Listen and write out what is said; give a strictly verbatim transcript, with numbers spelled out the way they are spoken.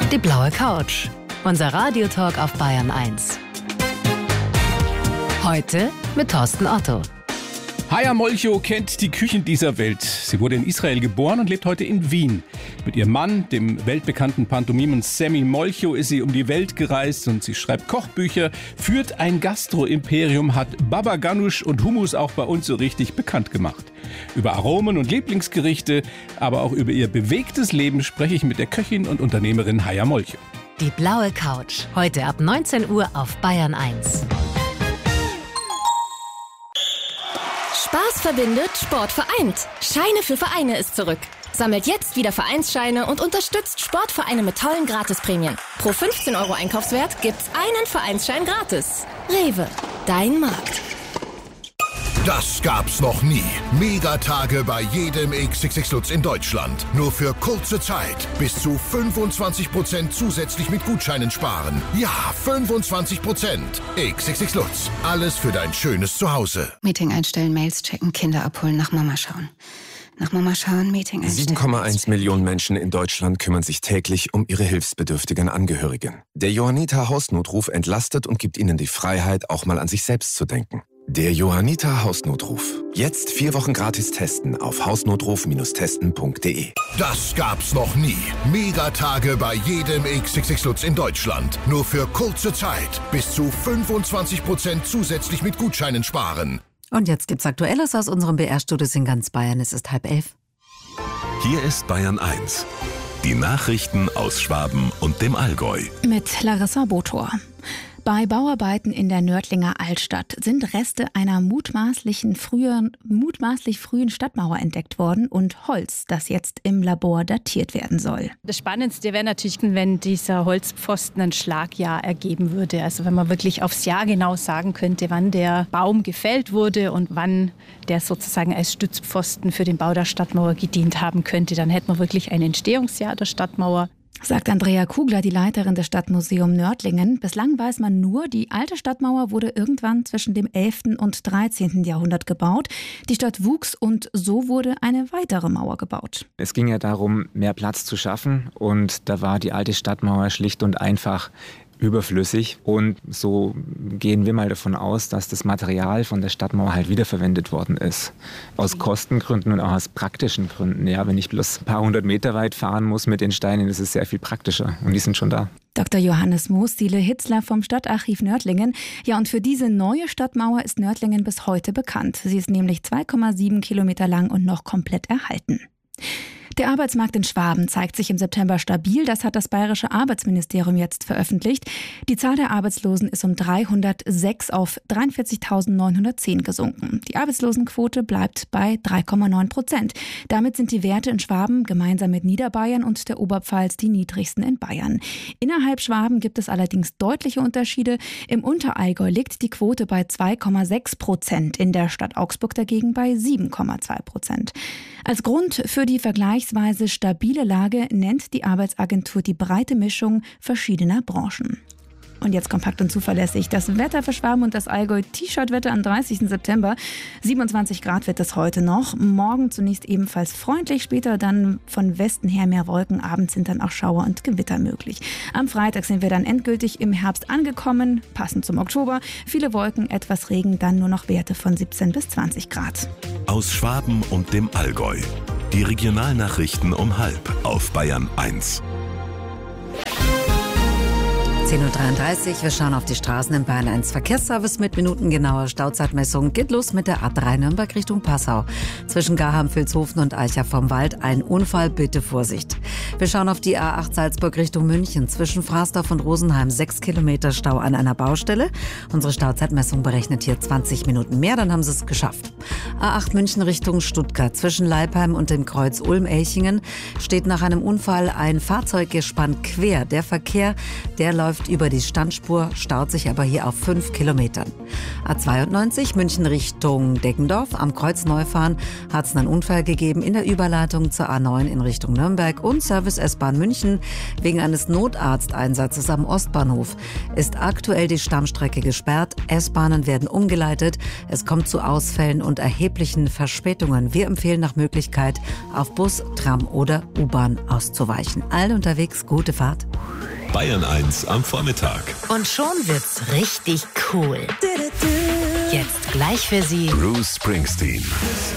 Die blaue Couch. Unser Radiotalk auf Bayern eins. Heute mit Thorsten Otto. Haya Molcho kennt die Küchen dieser Welt. Sie wurde in Israel geboren und lebt heute in Wien. Mit ihrem Mann, dem weltbekannten Pantomimen Sammy Molcho, ist sie um die Welt gereist und sie schreibt Kochbücher, führt ein Gastro-Imperium, hat Baba Ganoush und Hummus auch bei uns so richtig bekannt gemacht. Über Aromen und Lieblingsgerichte, aber auch über ihr bewegtes Leben spreche ich mit der Köchin und Unternehmerin Haya Molcho. Die blaue Couch. Heute ab neunzehn Uhr auf Bayern eins. Spaß verbindet, Sport vereint. Scheine für Vereine ist zurück. Sammelt jetzt wieder Vereinsscheine und unterstützt Sportvereine mit tollen Gratisprämien. Pro fünfzehn Euro Einkaufswert gibt's einen Vereinsschein gratis. Rewe, dein Markt. Das gab's noch nie. Megatage bei jedem X X X Lutz in Deutschland. Nur für kurze Zeit. Bis zu fünfundzwanzig Prozent zusätzlich mit Gutscheinen sparen. Ja, fünfundzwanzig Prozent. X X X Lutz. Alles für dein schönes Zuhause. Meeting einstellen, Mails checken, Kinder abholen, nach Mama schauen. Nach Mama schauen, Meeting einstellen. sieben Komma eins Millionen Menschen in Deutschland kümmern sich täglich um ihre hilfsbedürftigen Angehörigen. Der Johanniter Hausnotruf entlastet und gibt ihnen die Freiheit, auch mal an sich selbst zu denken. Der Johanniter Hausnotruf. Jetzt vier Wochen gratis testen auf hausnotruf testen punkt de. Das gab's noch nie. Megatage bei jedem X X X Lutz in Deutschland. Nur für kurze Zeit. Bis zu fünfundzwanzig Prozent zusätzlich mit Gutscheinen sparen. Und jetzt gibt's Aktuelles aus unserem B R-Studios in ganz Bayern. Es ist halb elf. Hier ist Bayern eins. Die Nachrichten aus Schwaben und dem Allgäu. Mit Larissa Botor. Bei Bauarbeiten in der Nördlinger Altstadt sind Reste einer mutmaßlichen frühen, mutmaßlich frühen Stadtmauer entdeckt worden und Holz, das jetzt im Labor datiert werden soll. Das Spannendste wäre natürlich, wenn dieser Holzpfosten ein Schlagjahr ergeben würde. Also wenn man wirklich aufs Jahr genau sagen könnte, wann der Baum gefällt wurde und wann der sozusagen als Stützpfosten für den Bau der Stadtmauer gedient haben könnte, dann hätte man wirklich ein Entstehungsjahr der Stadtmauer. Sagt Andrea Kugler, die Leiterin des Stadtmuseum Nördlingen. Bislang weiß man nur, die alte Stadtmauer wurde irgendwann zwischen dem elften und dreizehnten Jahrhundert gebaut. Die Stadt wuchs und so wurde eine weitere Mauer gebaut. Es ging ja darum, mehr Platz zu schaffen und da war die alte Stadtmauer schlicht und einfach überflüssig und so gehen wir mal davon aus, dass das Material von der Stadtmauer halt wiederverwendet worden ist. Aus Kostengründen und auch aus praktischen Gründen. Ja, wenn ich bloß ein paar hundert Meter weit fahren muss mit den Steinen, ist es sehr viel praktischer und die sind schon da. Doktor Johannes Moosdiele-Hitzler vom Stadtarchiv Nördlingen. Ja, und für diese neue Stadtmauer ist Nördlingen bis heute bekannt. Sie ist nämlich zwei Komma sieben Kilometer lang und noch komplett erhalten. Der Arbeitsmarkt in Schwaben zeigt sich im September stabil. Das hat das Bayerische Arbeitsministerium jetzt veröffentlicht. Die Zahl der Arbeitslosen ist um dreihundertsechs auf dreiundvierzigtausendneunhundertzehn gesunken. Die Arbeitslosenquote bleibt bei drei Komma neun Prozent. Damit sind die Werte in Schwaben gemeinsam mit Niederbayern und der Oberpfalz die niedrigsten in Bayern. Innerhalb Schwaben gibt es allerdings deutliche Unterschiede. Im Unterallgäu liegt die Quote bei zwei Komma sechs Prozent, in der Stadt Augsburg dagegen bei sieben Komma zwei Prozent. Als Grund für die vergleichsweise stabile Lage nennt die Arbeitsagentur die breite Mischung verschiedener Branchen. Und jetzt kompakt und zuverlässig das Wetter für Schwaben und das Allgäu. T-Shirt-Wetter am dreißigsten September. siebenundzwanzig Grad wird es heute noch. Morgen zunächst ebenfalls freundlich, später dann von Westen her mehr Wolken. Abends sind dann auch Schauer und Gewitter möglich. Am Freitag sind wir dann endgültig im Herbst angekommen, passend zum Oktober. Viele Wolken, etwas Regen, dann nur noch Werte von siebzehn bis zwanzig Grad. Aus Schwaben und dem Allgäu. Die Regionalnachrichten um halb auf Bayern eins. zehn Uhr dreiunddreißig, wir schauen auf die Straßen in Bayern eins. Verkehrsservice mit minutengenauer Stauzeitmessung geht los mit der A drei Nürnberg Richtung Passau. Zwischen Garham, Vilshofen und Eicher vom Wald ein Unfall, bitte Vorsicht. Wir schauen auf die A acht Salzburg Richtung München. Zwischen Frasdorf und Rosenheim sechs Kilometer Stau an einer Baustelle. Unsere Stauzeitmessung berechnet hier zwanzig Minuten mehr, dann haben sie es geschafft. A acht München Richtung Stuttgart. Zwischen Leipheim und dem Kreuz Ulm-Elchingen steht nach einem Unfall ein Fahrzeuggespann quer. Der Verkehr, der läuft läuft über die Standspur, staut sich aber hier auf fünf Kilometern. A zweiundneunzig München Richtung Deggendorf. Am Kreuz Neufahren hat es einen Unfall gegeben in der Überleitung zur A neun in Richtung Nürnberg. Und Service S-Bahn München wegen eines Notarzteinsatzes am Ostbahnhof ist aktuell die Stammstrecke gesperrt. S-Bahnen werden umgeleitet. Es kommt zu Ausfällen und erheblichen Verspätungen. Wir empfehlen nach Möglichkeit, auf Bus, Tram oder U-Bahn auszuweichen. Allen unterwegs gute Fahrt. Bayern eins am Vormittag. Und schon wird's richtig cool. Jetzt gleich für Sie Bruce Springsteen.